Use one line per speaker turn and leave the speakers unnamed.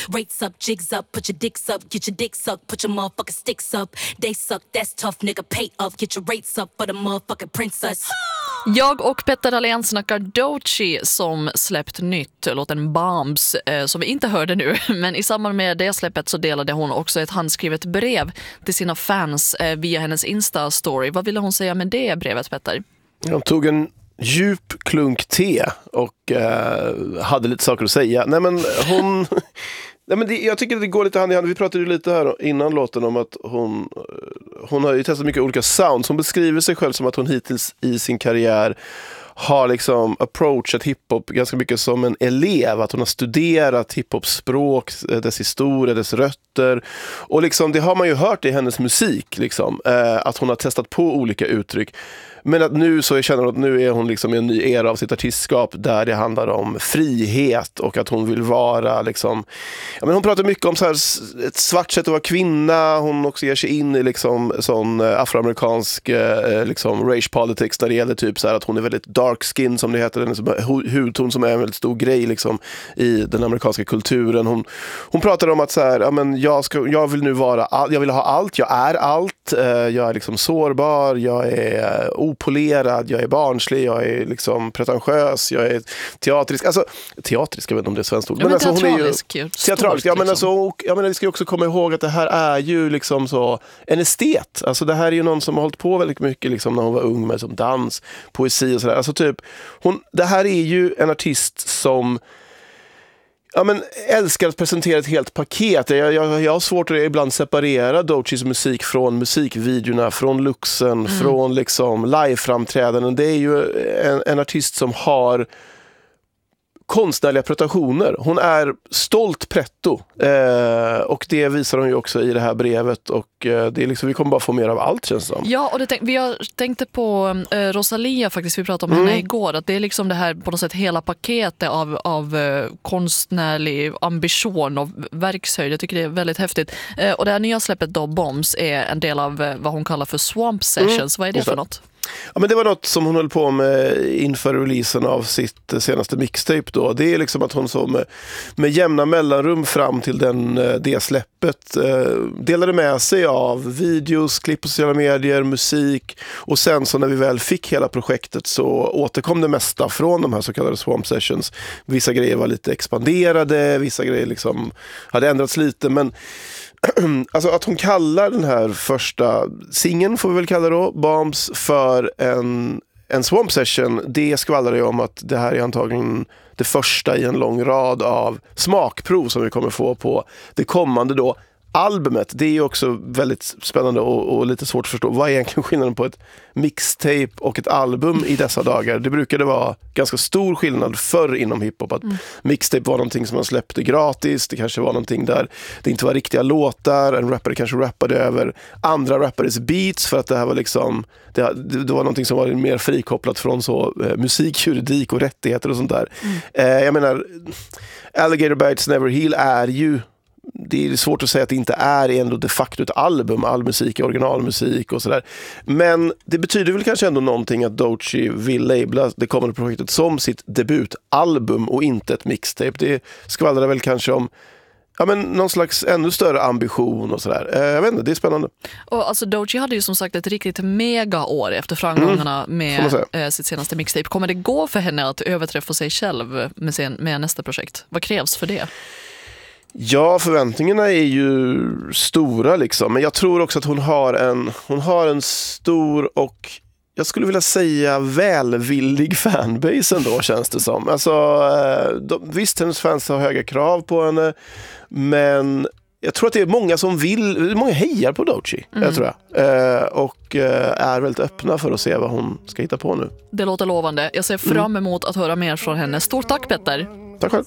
Rates up, jigs up, put your dicks up, get your dick sucked, put your motherfucking sticks up. They suck, that's tough, nigga, pay up, get your rates up for the motherfucking princess.
Jag och Petter Dahlén snackar Doechii som släppt nytt, låten Bombs, som vi inte hörde nu. Men i samband med det släppet så delade hon också ett handskrivet brev till sina fans via hennes Insta-story. Vad ville hon säga med det brevet, Petter?
De tog en djup klunk te och hade lite saker att säga. Nej, men hon... Nej, men jag tycker att det går lite hand i hand. Vi pratade ju lite här innan låten om att hon har ju testat mycket olika sounds. Hon beskriver sig själv som att hon hittills i sin karriär har liksom approachat hiphop ganska mycket som en elev. Att hon har studerat hiphop-språk, dess historia, dess rötter. Och liksom, det har man ju hört i hennes musik. Liksom, att hon har testat på olika uttryck. Men att nu så jag känner att nu är hon liksom i en ny era av sitt artistskap där det handlar om frihet och att hon vill vara liksom... Ja, men hon pratar mycket om så här, ett svart sätt att vara kvinna. Hon också ger sig in i liksom sån afroamerikansk liksom race politics där det gäller typ så här att hon är väldigt dark skin som det heter, en hudton som är en väldigt stor grej liksom i den amerikanska kulturen. Hon pratar om att så här, ja, men jag vill nu vara jag vill ha allt, jag är allt, jag är liksom sårbar, jag är opolerad, jag är barnslig, jag är liksom pretentiös, jag är teatrisk. Alltså, teatrisk, jag vet inte om det är svenskt ord.
Ja, men
alltså,
teatralisk.
Hon är ju teatralisk. Ja, men alltså, vi ska ju också komma ihåg att det här är ju liksom så en estet. Alltså det här är ju någon som har hållit på väldigt mycket liksom när hon var ung med som dans, poesi och sådär. Alltså typ, det här är ju en artist som älskar att presentera ett helt paket. Jag har svårt att ibland separera Doechiis musik från musikvideorna, från luxen, från liksom live-framträdanden. Det är ju en artist som har konstnärliga prestationer. Hon är stolt pretto. Och det visar hon ju också i det här brevet. Och det är liksom, vi kommer bara få mer av allt, känns det som.
Ja, och vi tänkte på Rosalia faktiskt, vi pratade om henne igår, att det är liksom det här på något sätt hela paketet av konstnärlig ambition och verkshöjd. Jag tycker det är väldigt häftigt. Och det här nya släppet då, Bombs, är en del av vad hon kallar för Swamp Sessions. Vad är det för något?
Ja, men det var något som hon höll på med inför releasen av sitt senaste mixtape då. Det är liksom att hon så med jämna mellanrum fram till det släppet delade med sig av videos, klipp på sociala medier, musik, och sen så när vi väl fick hela projektet så återkom det mesta från de här så kallade Swamp Sessions. Vissa grejer var lite expanderade, vissa grejer liksom hade ändrats lite, men alltså att hon kallar den här första singeln, får vi väl kalla då, Bombs, för en Swamp Session, det skvallrar ju om att det här är antagligen det första i en lång rad av smakprov som vi kommer få på det kommande då albumet. Det är ju också väldigt spännande och lite svårt att förstå. Vad är egentligen skillnaden på ett mixtape och ett album i dessa dagar? Det brukade vara ganska stor skillnad förr inom hiphop. Att mixtape var någonting som man släppte gratis. Det kanske var någonting där det inte var riktiga låtar. En rappare kanske rappade över andra rappares beats för att det här var liksom... Det var någonting som var mer frikopplat från så musik, juridik och rättigheter och sånt där. Jag menar, Alligator Bites Never Heal är ju... Det är svårt att säga att det inte är ändå de facto ett album, all musik är originalmusik och sådär. Men det betyder väl kanske ändå någonting att Doechii vill labla det kommande projektet som sitt debutalbum och inte ett mixtape. Det skvallrar väl kanske om någon slags ännu större ambition och sådär. Jag vet inte, det är spännande. Och
alltså Doechii hade ju som sagt ett riktigt mega år efter framgångarna med sitt senaste mixtape. Kommer det gå för henne att överträffa sig själv med nästa projekt? Vad krävs för det?
Ja, förväntningarna är ju stora liksom. Men jag tror också att hon har en stor och jag skulle vilja säga välvillig fanbase ändå, känns det som. Alltså, visst, hennes fans har höga krav på henne, men jag tror att det är många som många hejar på Doechii, jag tror jag. Och är väldigt öppna för att se vad hon ska hitta på nu.
Det låter lovande. Jag ser fram emot att höra mer från henne. Stort tack, Petter.
Tack själv.